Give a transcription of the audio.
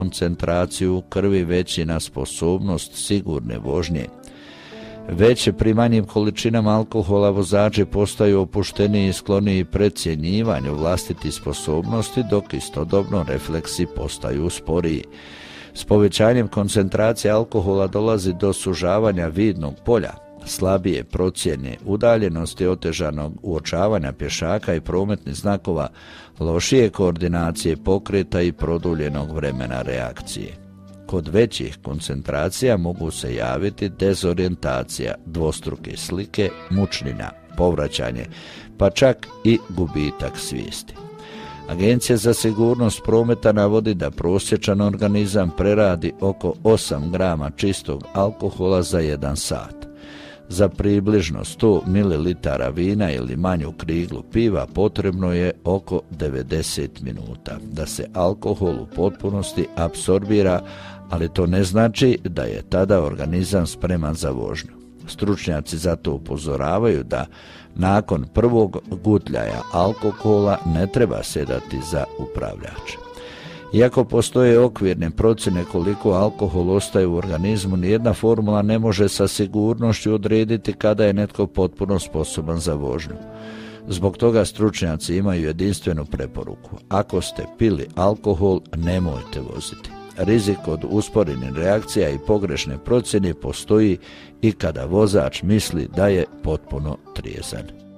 koncentraciju u krvi, već i na sposobnost sigurne vožnje. Već pri manjim količinama alkohola vozači postaju opušteniji i skloniji precjenjivanju vlastitih sposobnosti, dok istodobno refleksi postaju sporiji. S povećanjem koncentracije alkohola dolazi do sužavanja vidnog polja, slabije procjene udaljenosti, otežanog uočavanja pješaka i prometnih znakova, lošije koordinacije pokreta i produljenog vremena reakcije. Kod većih koncentracija mogu se javiti dezorijentacija, dvostruke slike, mučnina, povraćanje, pa čak i gubitak svijesti. Agencija za sigurnost prometa navodi da prosječan organizam preradi oko 8 grama čistog alkohola za 1 sat. Za približno 100 ml vina ili manju kriglu piva potrebno je oko 90 minuta da se alkohol u potpunosti apsorbira, ali to ne znači da je tada organizam spreman za vožnju. Stručnjaci zato upozoravaju da nakon prvog gutljaja alkohola ne treba sjedati za upravljač. Iako postoje okvirne procjene koliko alkohol ostaje u organizmu, nijedna formula ne može sa sigurnošću odrediti kada je netko potpuno sposoban za vožnju. Zbog toga stručnjaci imaju jedinstvenu preporuku. Ako ste pili alkohol, nemojte voziti. Rizik od usporenih reakcija i pogrešne procjene postoji i kada vozač misli da je potpuno trijezan.